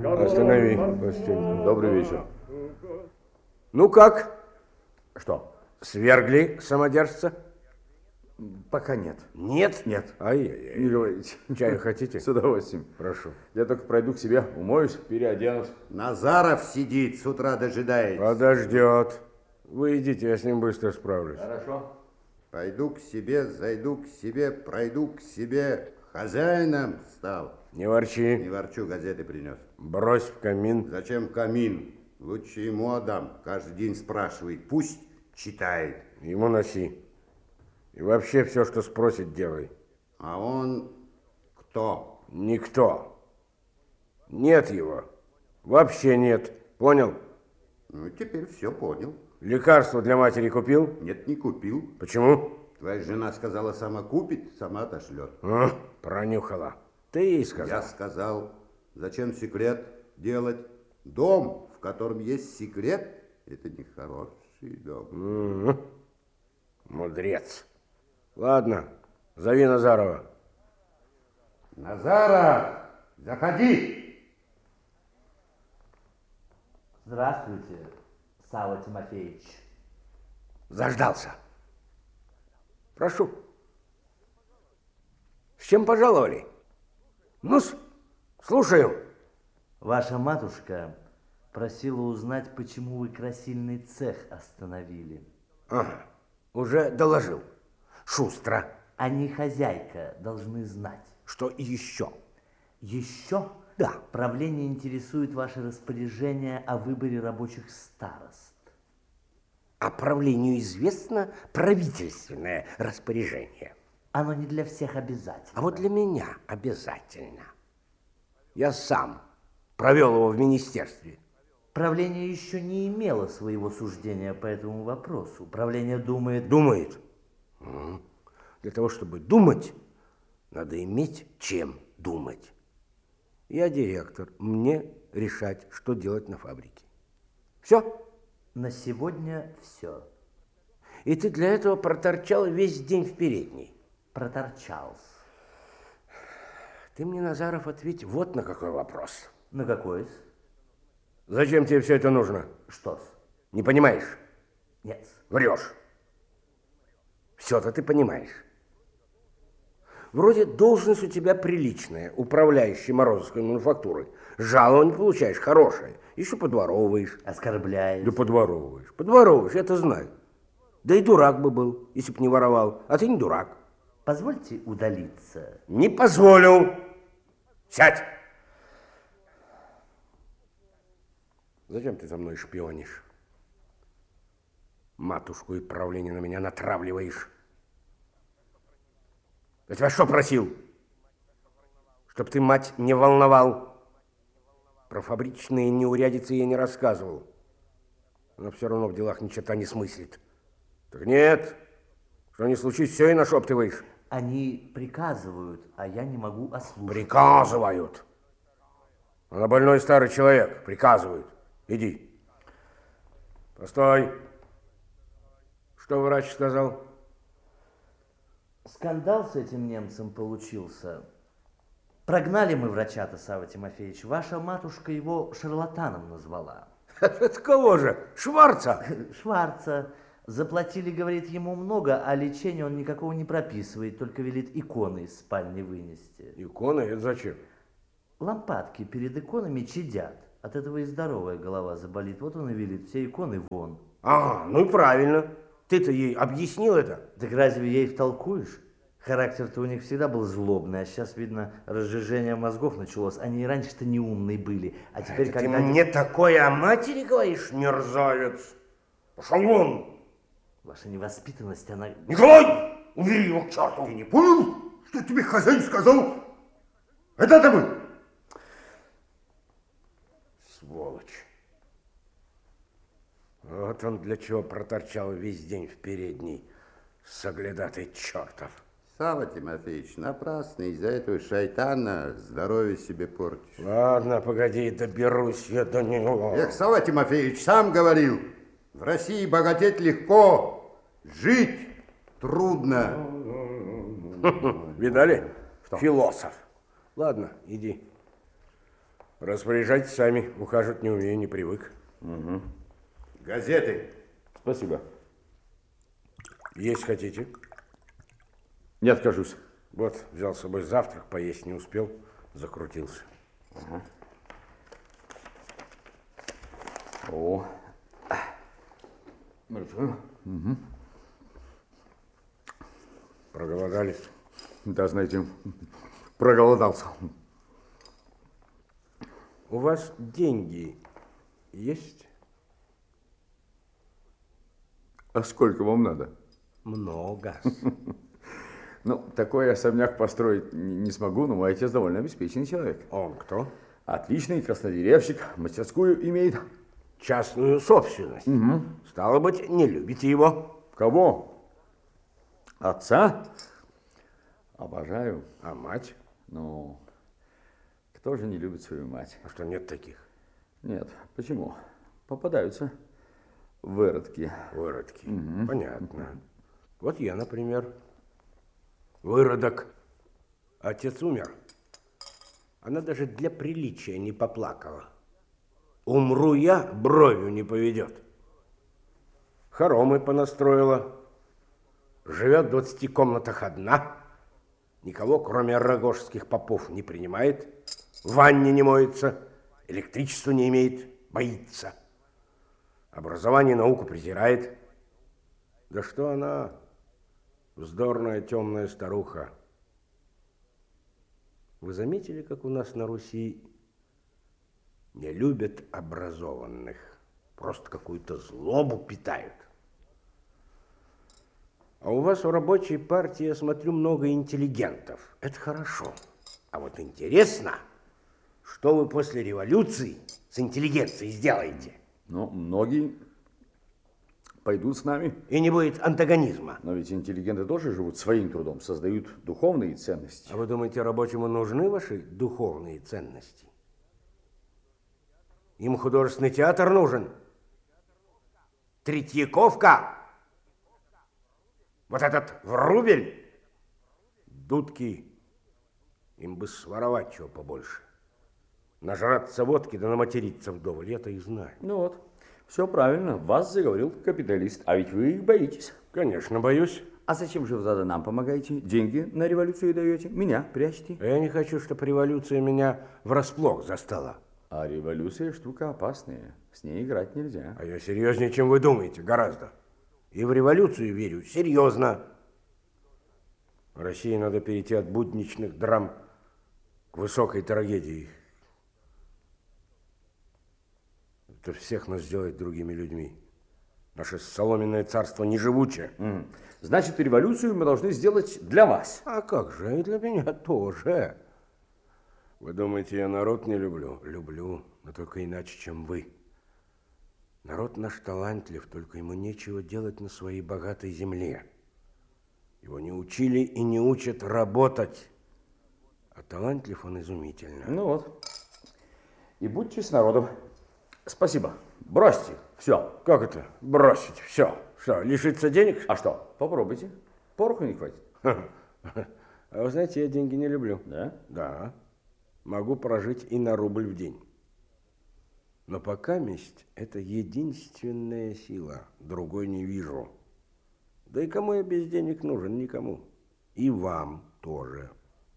Останови, Костенька. Добрый вечер. Ну как? Что? Свергли самодержца? Пока нет. Нет? Нет. Ай-яй-яй. Не говорите. Чаю хотите? С удовольствием. Прошу. Я только пройду к себе, умоюсь, переоденусь. Назаров сидит, с утра дожидается. Подождет. Вы идите, я с ним быстро справлюсь. Хорошо. Пойду к себе, зайду к себе, пройду к себе. Хозяином стал. Не ворчи. Не ворчу, газеты принес. Брось в камин. Зачем камин? Лучше ему отдам. Каждый день спрашивает. Пусть читает. Ему носи. И вообще все, что спросит, делай. А он кто? Никто. Нет его. Вообще нет. Понял? Ну, теперь все понял. Лекарство для матери купил? Нет, не купил. Почему? Твоя жена сказала, сама купит, сама отошлет. А, пронюхала. Ты ей сказал. Я сказал, зачем секрет делать? Дом, в котором есть секрет, это нехороший дом. Мудрец. Ладно, зови Назарова. Назаров, заходи. Здравствуйте, Савва Тимофеевич. Заждался. Прошу. С чем пожаловали? Ну-с, слушаю. Ваша матушка просила узнать, почему вы красильный цех остановили. Ага, уже доложил. Шустро. Они, хозяйка, должны знать. Что еще? Еще? Да. Правление интересует ваше распоряжение о выборе рабочих старост. А правлению известно правительственное распоряжение. Оно не для всех обязательно. А вот для меня обязательно. Я сам провел его в министерстве. Правление еще не имело своего суждения по этому вопросу. Правление думает... Думает. Для того, чтобы думать, надо иметь чем думать. Я директор, мне решать, что делать на фабрике. Все? На сегодня все. И ты для этого проторчал весь день в передней. Проторчался. Ты мне, Назаров, ответь вот на какой вопрос. На какой? Зачем тебе все это нужно? Что-с? Не понимаешь? Нет. Врешь. Все-то ты понимаешь. Вроде должность у тебя приличная, управляющий Морозовской мануфактурой. Жалование получаешь хорошее, еще подворовываешь. Оскорбляешь. Да подворовываешь. Подворовываешь, я это знаю. Да и дурак бы был, если б не воровал. А ты не дурак. Позвольте удалиться. Не позволю. Сядь. Зачем ты за мной шпионишь? Матушку и правление на меня натравливаешь. Я тебя что просил? Чтоб ты, мать, не волновал. Про фабричные неурядицы я не рассказывал. Она все равно в делах ни черта не смыслит. Так нет, что ни случись, все и нашептываешь. Они приказывают, а я не могу ослушаться. Приказывают. Она больной старый человек, приказывают. Иди. Постой. Что врач сказал? Скандал с этим немцем получился. Прогнали мы врача-то, Савва Тимофеевич. Ваша матушка его шарлатаном назвала. Это кого же? Шварца? Шварца. Заплатили, говорит, ему много, а лечения он никакого не прописывает, только велит иконы из спальни вынести. Иконы? Это зачем? Лампадки перед иконами чадят. От этого и здоровая голова заболит. Вот он и велит, все иконы вон. А, ну и правильно. Ты-то ей объяснил это? Так разве ей втолкуешь? Характер-то у них всегда был злобный, а сейчас, видно, разжижение мозгов началось. Они и раньше-то не умные были, а теперь, это когда... ты мне такое о матери говоришь, мерзавец? Пошел вон! Ваша невоспитанность, она... Николай! Убери его к черту! Ты не понял, что тебе хозяин сказал? Это был. Сволочь. Вот он для чего проторчал весь день в передней, соглядатый чертов. Савва Тимофеевич, напрасно из-за этого шайтана здоровье себе портишь. Ладно, погоди, доберусь я до него. Эх, Савва Тимофеевич сам говорил, в России богатеть легко, жить трудно. Видали? Что? Философ. Ладно, иди. Распоряжайтесь сами. Ухаживать не умею, не привык. Газеты. Спасибо. Есть хотите? Не откажусь. Вот, взял с собой завтрак, поесть не успел, закрутился. О. Хорошо. Проголодались? Да, знаете, проголодался. У вас деньги есть? А сколько вам надо? Много. Ну, такой особняк построить не смогу, но мой отец довольно обеспеченный человек. Он кто? Отличный краснодеревщик, мастерскую имеет. Частную собственность. Стало быть, не любите его. Кого? Отца? Обожаю. А мать? Ну, кто же не любит свою мать? А что, нет таких? Нет, почему? Попадаются выродки. Выродки. Понятно. Вот я, например, выродок. Отец умер. Она даже для приличия не поплакала. Умру я, бровью не поведет. Хоромы понастроила. Живет в 20 комнатах одна. Никого, кроме рогожских попов, не принимает. В ванне не моется. Электричества не имеет. Боится. Образование и науку презирает. Да что она, вздорная темная старуха. Вы заметили, как у нас на Руси не любят образованных? Просто какую-то злобу питают. А у вас в рабочей партии, я смотрю, много интеллигентов. Это хорошо. А вот интересно, что вы после революции с интеллигенцией сделаете? Ну, многие пойдут с нами. И не будет антагонизма. Но ведь интеллигенты тоже живут своим трудом, создают духовные ценности. А вы думаете, рабочему нужны ваши духовные ценности? Им художественный театр нужен. Третьяковка. Вот этот Врубель. Дудки. Им бы своровать чего побольше. Нажраться водки да наматериться вдоволь. Я-то и знаю. Ну вот, все правильно. Вас заговорил капиталист. А ведь вы их боитесь. Конечно, боюсь. А зачем же вы тогда нам помогаете? Деньги на революцию даете? Меня прячете? Я не хочу, чтобы революция меня врасплох застала. А революция штука опасная. С ней играть нельзя. А я серьезнее, чем вы думаете, гораздо. И в революцию верю серьезно. В России надо перейти от будничных драм к высокой трагедии. Это всех нас сделает другими людьми. Наше соломенное царство не живучее. Значит, революцию мы должны сделать для вас. А как же, и для меня тоже. Вы думаете, я народ не люблю? Люблю, но только иначе, чем вы. Народ наш талантлив, только ему нечего делать на своей богатой земле. Его не учили и не учат работать. А талантлив он изумительно. Ну вот. И будьте с народом. Спасибо. Бросьте. Все. Как это? Бросить? Все. Что, лишиться денег? А что? Попробуйте. Пороху не хватит. А вы знаете, я деньги не люблю. Да? Да. Могу прожить и на рубль в день. Но пока месть – это единственная сила. Другой не вижу. Да и кому я без денег нужен? Никому. И вам тоже.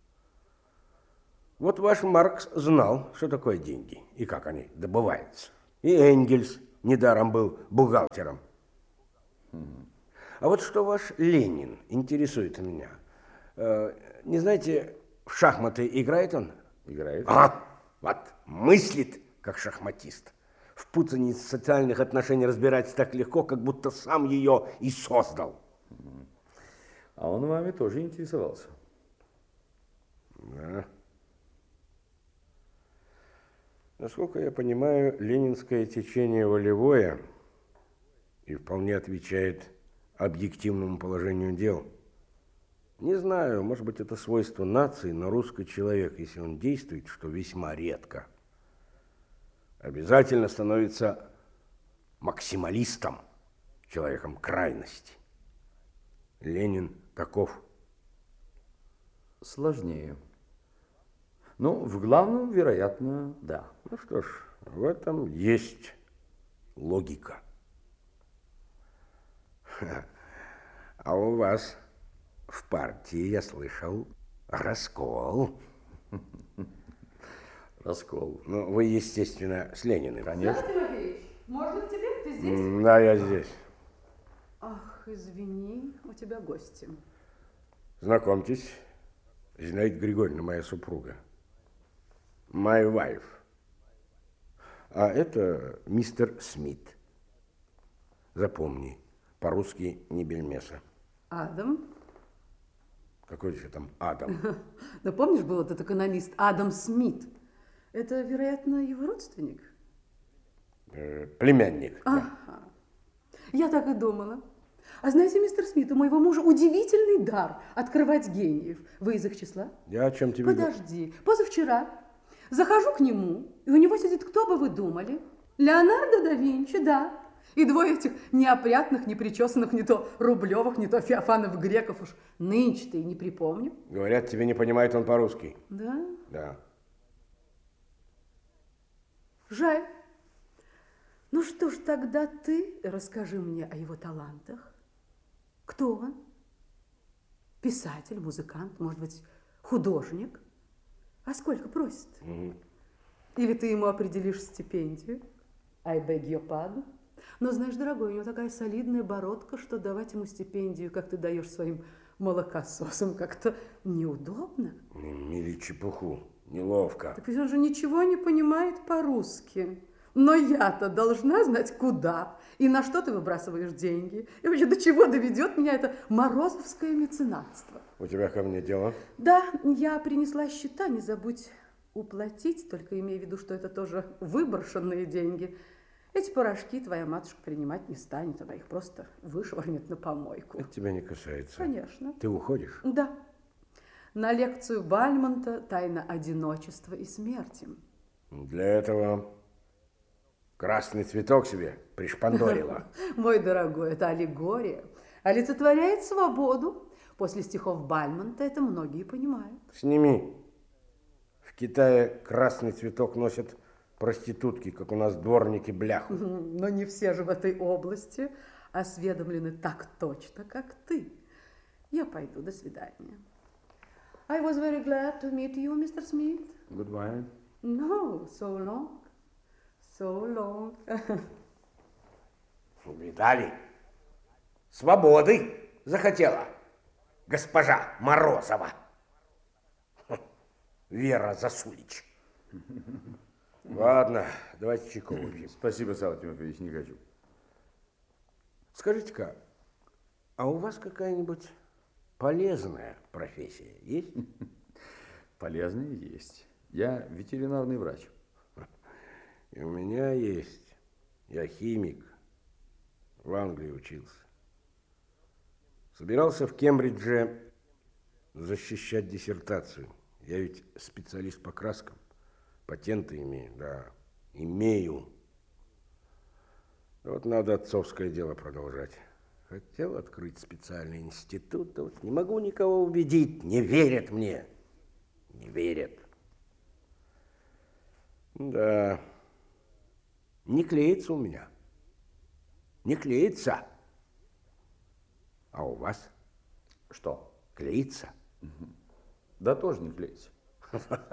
Вот ваш Маркс знал, что такое деньги и как они добываются. И Энгельс недаром был бухгалтером. А вот что ваш Ленин интересует меня. Не знаете, в шахматы играет он? Играет. А, вот, мыслит, как шахматист. В путанице социальных отношений разбирается так легко, как будто сам ее и создал. А он вами тоже интересовался. Да. Насколько я понимаю, ленинское течение волевое и вполне отвечает объективному положению дел. Не знаю, может быть, это свойство нации, но русский человек, если он действует, что весьма редко, обязательно становится максималистом, человеком крайности. Ленин таков. Сложнее. Ну, в главном, вероятно, да. Ну что ж, в этом есть логика. А у вас в партии, я слышал, раскол. Раскол. Ну, вы, естественно, с Лениным. Конечно. Тимофеевич, можно к тебе? Ты здесь? Да, я здесь. Ах, извини, у тебя гости. Знакомьтесь, Зинаида Григорьевна, моя супруга. My wife. А это мистер Смит. Запомни, по-русски не бельмеса. Адам. Какой еще там Адам? Ну, помнишь, был этот экономист Адам Смит? Это, вероятно, его родственник? Племянник. Да. Ага. Я так и думала. А знаете, мистер Смит, у моего мужа удивительный дар открывать гениев. Вы из их числа? Я о чем тебе говорю? Подожди. Позавчера захожу к нему, и у него сидит, кто бы вы думали? Леонардо да Винчи, да. И двое этих неопрятных, непричесанных, не то Рублевых, не то Феофанов греков уж нынче-то и не припомню. Говорят, тебе не понимает он по-русски. Да? Да. Жаль. Ну что ж, тогда ты расскажи мне о его талантах. Кто он? Писатель, музыкант, может быть, художник? А сколько просит? Или ты ему определишь стипендию? I beg your pardon? Но знаешь, дорогой, у него такая солидная бородка, что давать ему стипендию, как ты даешь своим молокососам, как-то неудобно. Не мели чепуху, неловко. Так ведь он же ничего не понимает по-русски. Но я-то должна знать, куда и на что ты выбрасываешь деньги. И вообще, до чего доведет меня это морозовское меценатство. У тебя ко мне дело? Да, я принесла счета, не забудь уплатить, только имей в виду, что это тоже выброшенные деньги. Эти порошки твоя матушка принимать не станет, она их просто вышвырнет на помойку. Это тебя не касается. Конечно. Ты уходишь? Да. На лекцию Бальмонта «Тайна одиночества и смерти». Для этого красный цветок себе пришпандорила. Мой дорогой, это аллегория. Олицетворяет свободу. После стихов Бальмонта это многие понимают. Сними. В Китае красный цветок носят проститутки, как у нас дворники бляху. Но не все же в этой области осведомлены так точно, как ты. Я пойду. До свидания. I was very glad to meet you, Mr. Smith. Goodbye. No, so long. So long. Видали? Свободы захотела госпожа Морозова. Вера Засулич. Ладно, давайте чайку выпьем. Спасибо, Савва Тимофеевич, не хочу. Скажите-ка, а у вас какая-нибудь полезная профессия есть? Полезные есть. Я ветеринарный врач. И у меня есть. Я химик. В Англии учился. Собирался в Кембридже защищать диссертацию. Я ведь специалист по краскам. Патенты имею, да. Имею. Вот надо отцовское дело продолжать. Хотел открыть специальный институт, да вот не могу никого убедить. Не верят мне. Не верят. Да. Не клеится у меня. Не клеится. А у вас Что? клеится? Да тоже не клеится.